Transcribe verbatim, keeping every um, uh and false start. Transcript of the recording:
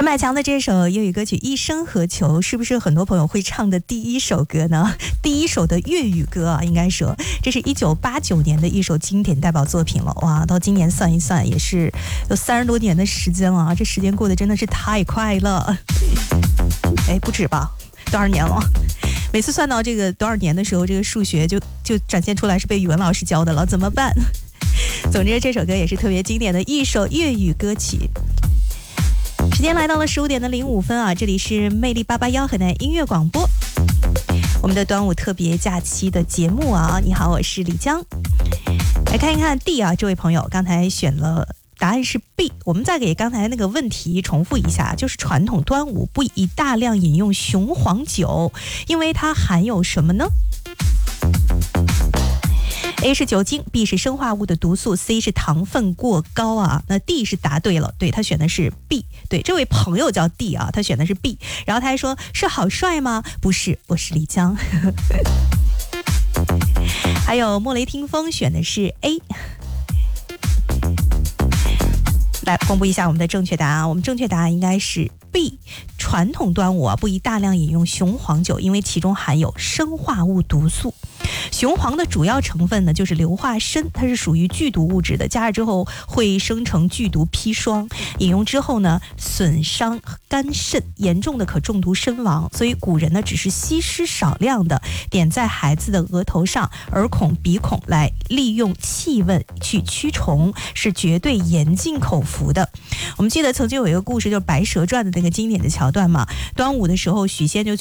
陈百强的这首粤语歌曲《一生何求》，是不是很多朋友会唱的第一首歌呢？第一首的粤语歌啊，应该说这是一九八九年的一首经典代表作品了。哇，到今年算一算，也是有三十多年的时间了啊！这时间过得真的是太快了。哎，不止吧？多少年了？每次算到这个多少年的时候，这个数学就就展现出来是被语文老师教的了，怎么办？总之，这首歌也是特别经典的一首粤语歌曲。时间来到了十五点的零五分啊，这里是魅力八八幺河南音乐广播，我们的端午特别假期的节目啊。你好，我是李江。来看一看 D 啊，这位朋友刚才选了答案是 B， 我们再给刚才那个问题重复一下，就是传统端午不宜大量饮用雄黄酒，因为它含有什么呢？A 是酒精， B 是生化物的毒素， C 是糖分过高啊。那 D 是答对了，对，他选的是 B。 对，这位朋友叫 D 啊，他选的是 B。 然后他还说是好帅吗？不是，我是李江。还有莫雷听风选的是 A。 来公布一下我们的正确答案，我们正确答案应该是 B， 传统端午啊不宜大量饮用雄黄酒，因为其中含有生化物毒素。雄黄的主要成分呢就是硫化砷，它是属于剧毒物质的，加热之后会生成剧毒砒霜，饮用之后呢损伤肝肾，严重的可中毒身亡。所以古人呢只是稀释少量的点在孩子的额头上、耳孔、鼻孔，来利用气味去驱虫，是绝对严禁口服的。我们记得曾经有一个故事，就是《白蛇传》的那个经典的桥段嘛，端午的时候许仙就